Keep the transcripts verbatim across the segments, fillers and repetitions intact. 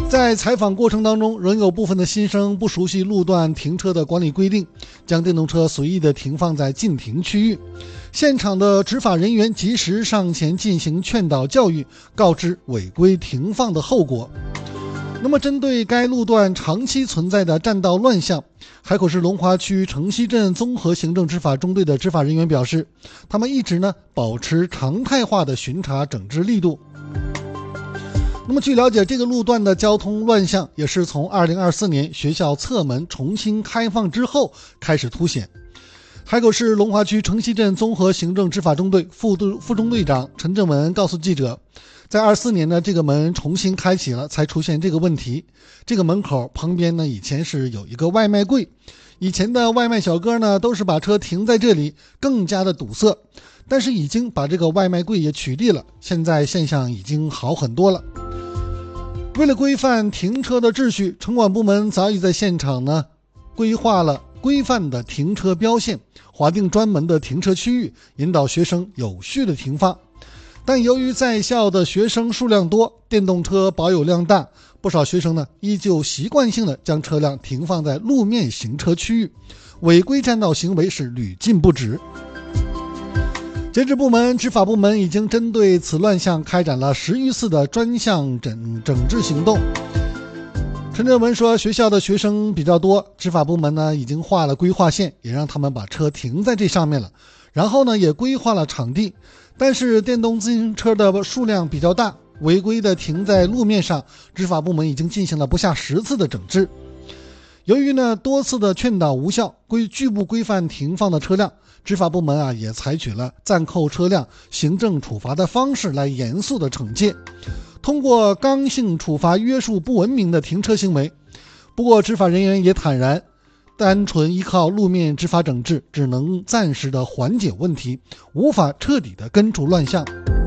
在采访过程当中，仍有部分的新生不熟悉路段停车的管理规定，将电动车随意的停放在禁停区域。现场的执法人员及时上前进行劝导教育，告知违规停放的后果。那么针对该路段长期存在的占道乱象，海口市龙华区城西镇综合行政执法中队的执法人员表示，他们一直呢保持常态化的巡查整治力度。那么据了解，这个路段的交通乱象也是从二零二四年学校侧门重新开放之后开始凸显。海口市龙华区城西镇综合行政执法中队副队副中队长陈正文告诉记者，在二四年呢，这个门重新开启了，才出现这个问题。这个门口旁边呢，以前是有一个外卖柜，以前的外卖小哥呢，都是把车停在这里，更加的堵塞。但是已经把这个外卖柜也取缔了，现在现象已经好很多了。为了规范停车的秩序，城管部门早已在现场呢规划了规范的停车标线，划定专门的停车区域，引导学生有序的停放。但由于在校的学生数量多，电动车保有量大，不少学生呢依旧习惯性的将车辆停放在路面行车区域，违规占道行为是屡禁不止。截至部门，执法部门已经针对此乱象开展了十余次的专项整整治行动。陈正文说，学校的学生比较多，执法部门呢已经画了规划线，也让他们把车停在这上面了，然后呢也规划了场地。但是电动自行车的数量比较大，违规的停在路面上，执法部门已经进行了不下十次的整治。由于呢多次的劝导无效，规拒不规范停放的车辆，执法部门啊也采取了暂扣车辆、行政处罚的方式来严肃的惩戒，通过刚性处罚约束不文明的停车行为。不过执法人员也坦然，单纯依靠路面执法整治只能暂时的缓解问题，无法彻底的根除乱象。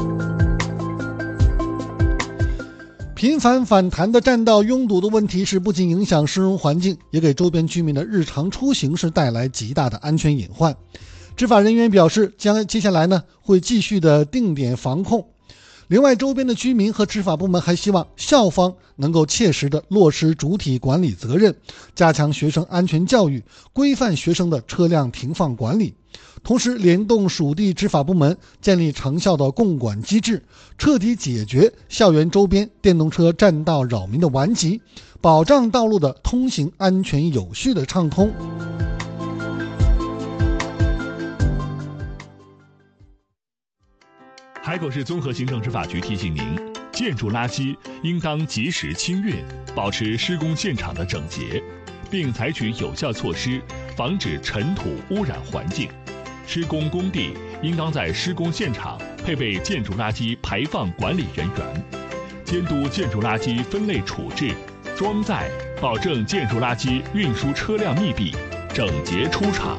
频繁反弹的占道拥堵的问题是不仅影响市容环境，也给周边居民的日常出行是带来极大的安全隐患。执法人员表示，将接下来呢会继续的定点防控。另外，周边的居民和执法部门还希望校方能够切实的落实主体管理责任，加强学生安全教育，规范学生的车辆停放管理。同时联动属地执法部门，建立长效的共管机制，彻底解决校园周边电动车占道扰民的顽疾，保障道路的通行安全有序的畅通。 海口市综合行政执法局提醒您，建筑垃圾应当及时清运，保持施工现场的整洁，并采取有效措施，防止尘土污染环境。施工工地应当在施工现场配备建筑垃圾排放管理人员，监督建筑垃圾分类处置、装载，保证建筑垃圾运输车辆密闭、整洁出厂。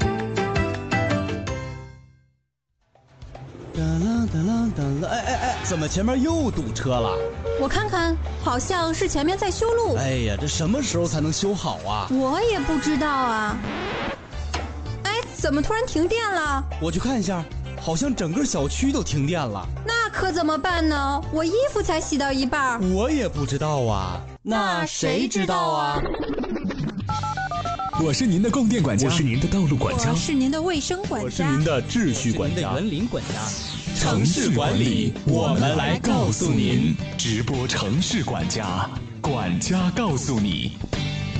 哒啦哒啦哒啦，哎哎哎，怎么前面又堵车了？ 我看看，好像是前面在修路。 哎呀，这什么时候才能修好啊？ 我也不知道啊。哎，怎么突然停电了？ 我去看一下，好像整个小区都停电了。 那可怎么办呢？我衣服才洗到一半。 我也不知道啊。 那谁知道啊？ 我是您的供电管家， 我是您的道路管家， 我是您的卫生管家， 我是您的秩序管家， 园林管家。 城市管理，我们来告诉您。 直播城市管家，管家告诉你。